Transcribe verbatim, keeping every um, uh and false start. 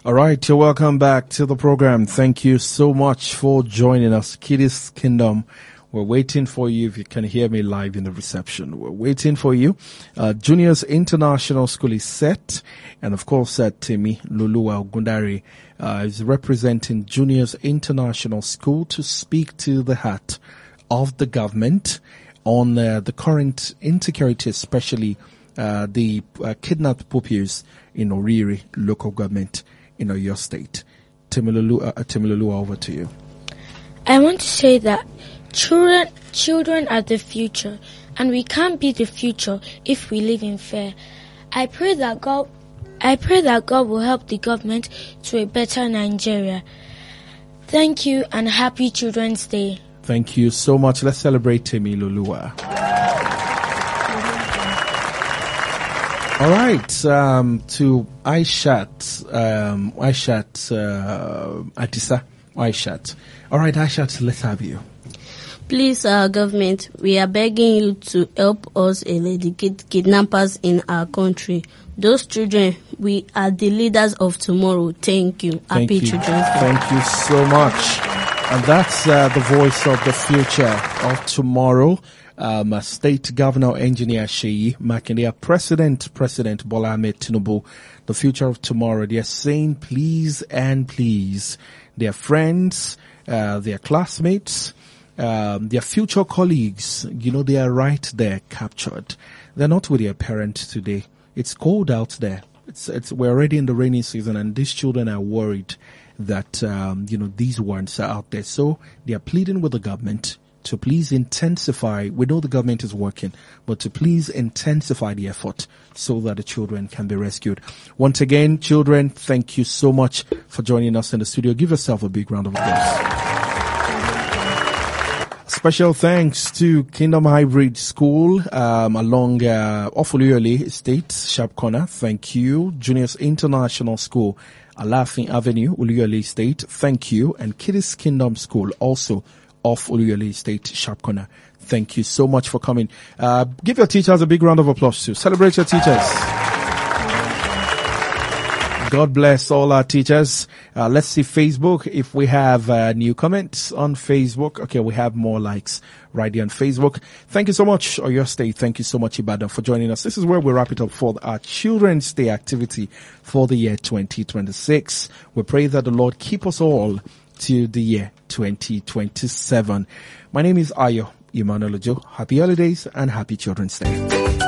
All right, you're welcome back to the program. Thank you so much for joining us. Kiddies Kingdom. We're waiting for you. If you can hear me live in the reception, we're waiting for you. Uh, Juniors International School is set. And of course, uh, Timi Lulua Gundari uh, is representing Juniors International School to speak to the heart of the government on uh, the current insecurity, especially uh, the uh, kidnapped pupils in Oriri local government in Oyo State. Timi Lulua, uh, Timi Lulua, over to you. I want to say that Children, children are the future, and we can't be the future if we live in fear. I pray that God, I pray that God will help the government to a better Nigeria. Thank you and happy Children's Day. Thank you so much. Let's celebrate Timi Lulua. All right, um, to Aishat, um, Aishat, uh, Atisa, Aishat. All right, Aishat, let's have you. Please, our government, we are begging you to help us eradicate kidnappers in our country. Those children, we are the leaders of tomorrow. Thank you. Thank Happy you. Children's Day. Thank you so much. And that's uh, the voice of the future of tomorrow. Um, State Governor Engineer Sheyi Makinde, President, President Bola Ahmed Tinubu, the future of tomorrow. They are saying please and please. Their friends, uh, their classmates, Um, their future colleagues, you know, they are right there captured. They're not with their parents today. It's cold out there. It's, it's, we're already in the rainy season and these children are worried that, um, you know, these ones are out there. So they are pleading with the government to please intensify. We know the government is working, but to please intensify the effort so that the children can be rescued. Once again, children, thank you so much for joining us in the studio. Give yourself a big round of applause. Special thanks to Kingdom Hybrid School um, along uh, Ofuluyole Estate, Sharp Corner. Thank you. Juniors International School, Alafin Avenue, Uluyole Estate. Thank you. And Kiddies Kingdom School, also off Uluyole Estate, Sharp Corner. Thank you so much for coming. Uh, give your teachers a big round of applause too. Celebrate your teachers. God bless all our teachers. Uh, let's see Facebook. If we have uh, new comments on Facebook. Okay, we have more likes right here on Facebook. Thank you so much, Oyo State. Thank you so much, Ibadan, for joining us. This is where we wrap it up for our Children's Day activity for the year twenty twenty-six. We pray that the Lord keep us all to the year twenty twenty-seven. My name is Ayo Emmanuel Ojo. Happy holidays and happy Children's Day.